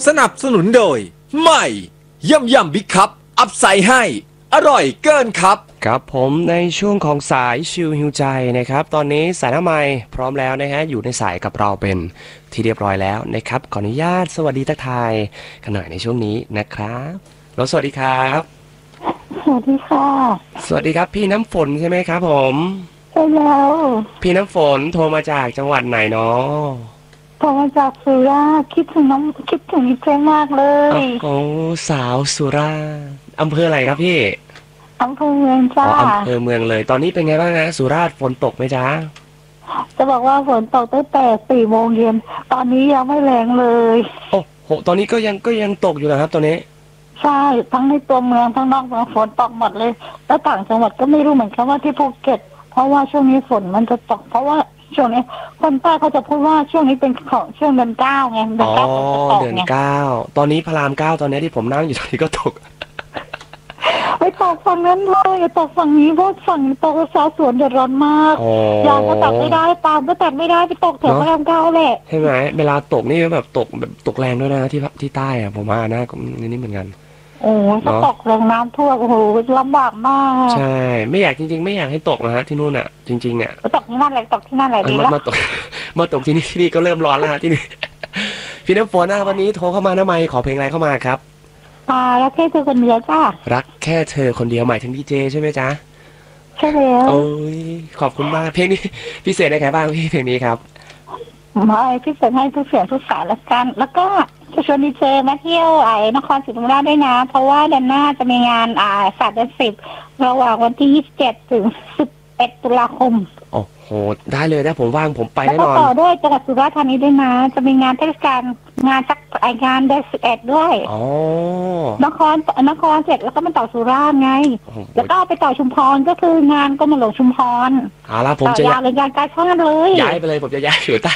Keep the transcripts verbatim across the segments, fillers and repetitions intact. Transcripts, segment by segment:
สนับสนุนโดยใหม่ย่ำย่ำบิ๊กคัพอัพไซด์ให้อร่อยเกินครับครับผมในช่วงของสายชิลฮิวใจนะครับตอนนี้สายหน้าไมค์พร้อมแล้วนะฮะอยู่ในสายกับเราเป็นที่เรียบร้อยแล้วนะครับขออนุญาตสวัสดีทักทายกันหน่อยในช่วงนี้นะครับแล้วสวัสดีครับสวัสดีค่ะสวัสดีครับพี่น้ำฝนใช่ไหมครับผมใช่แล้วพี่น้ำฝนโทรมาจากจังหวัดไหนเนาะโทรมาจากสุราษฎร์คิดถึงน้องคิดถึงนิเจมากเลยโอ้สาวสุราษฎร์อำเภออะไรครับพี่อำเภอเมืองจ้าอ๋ออำเภอเมืองเลยตอนนี้เป็นไงบ้างนะสุราษฎร์ฝนตกไหมจ๊ะจะบอกว่าฝนตกตั้งแต่สี่โมงเย็นตอนนี้ยังไม่แรงเลยโอ้โหตอนนี้ก็ยังก็ยังตกอยู่นะครับตอนนี้ใช่ทั้งในตัวเมืองทั้งนอกเมืองฝนตกหมดเลยแล้วต่างจังหวัดก็ไม่รู้เหมือนกันว่าที่ภูเก็ตเพราะว่าช่วงนี้ฝนมันจะตกเพราะว่าช่วงนี้คนใต้เขาจะพูดว่าช่วงนี้เป็นของช่วงเดือนเก้าไงเดือนเก้าฝนจะตกไงเดือนเก้าตอนนี้พระรามเก้าตอนนี้ที่ผมนั่งอยู่ตอนนี้ก็ตกไปตกฝั่งนั้นเลยตกฝั่งนี้เพราะฝั่งตกชาวสวนเดือดร้อนมากยางก็ตัดไม่ได้ตามก็ตัดไม่ได้ไปตกแถวพระรามเก้าแหละใช่ไหมเวลาตกนี่แบบตกแบบตกแรงด้วยนะที่ที่ใต้อะผมว่านะนี่เหมือนกันโอ้ก็ตกแรงน้ำท่วมโอ้โหลำบากมากใช่ไม่อยากจริงๆไม่อยากให้ตกนะฮะที่นู่นอ่ะจริงๆเนี่ยตกที่นั่นแหละตกที่นั่นแหละดีแล้วมาตกมาตกที่นี่ที่นี่ก็เริ่มร้อนแล้วฮะที่นี่พี่น้ำฝนนะวันนี้โทรเข้ามาทำไมขอเพลงอะไรเข้ามาครับอ่ารักแค่เธอคนเดียวจ้ารักแค่เธอคนเดียวหมายถึงดีเจใช่ไหมจ๊ะใช่แล้วโอ้ยขอบคุณมากเพลงนี้พิเศษอะไรบ้างพี่เพลงนี้ครับไม่พิเศษให้ทุกเสียงทุกสายละกันแล้วก็จะชวนดีเจมาเที่ยวไอ้นครศรีธรรมราชด้วยนะเพราะว่าเดือนหน้าจะมีงานอ่าศาสตร์เดือนสิบระหว่างวันที่ยี่สิบเจ็ดถึงสิบเอ็ดตุลาคมโอ้โหได้เลยนะผมว่างผมไปแน่นอนแล้วก็ต่อด้วยจังหวัดสุราษฎร์ธานีด้วยนะจะมีงานเทศกาลงานสักไองานเดือนสิบเอ็ดด้วยอ๋อนครนครเสร็จแล้วก็มาต่อสุราษฎร์ไงแล้วก็ไปต่อชุมพรก็คืองานก็มาหลวงชุมพรเอาละผมจะย้ายเลยงานการช่างเลยย้ายไปเลยผมจะย้ายอยู่ใต้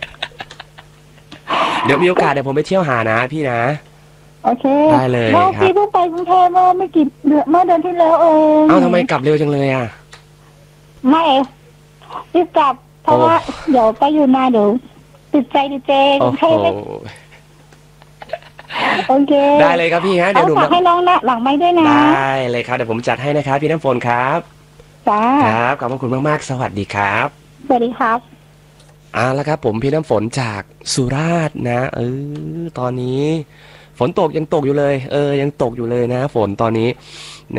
เดี๋ยวมีโอกาสเดี๋ยวผมไปเที่ยวหานะพี่นะโอเคได้เลยครับพี่เพิ่งไปกรุงเทพเมื่อไม่กี่เดือนเมื่อเดือนที่แล้วเองเอ้าทำไมกลับเร็วจังเลยอ่ะไม่รีบกลับเพราะว่าเดี๋ยวไปอยู่นานเดี๋ยวติดใจดีเจกรุงเทพโอเคได้เลยครับพี่ฮะเดี๋ยวหนุ่มให้ร้องนะหลังไม่ด้วยนะได้เลยครับเดี๋ยวผมจัดให้นะครับพี่น้ำฝนครับจ้าครับขอบคุณมากๆสวัสดีครับสวัสดีครับอ่าแล้วครับผมพี่น้ำฝนจากสุราษฎร์นะเออตอนนี้ฝนตกยังตกอยู่เลยเออยังตกอยู่เลยนะฝนตอนนี้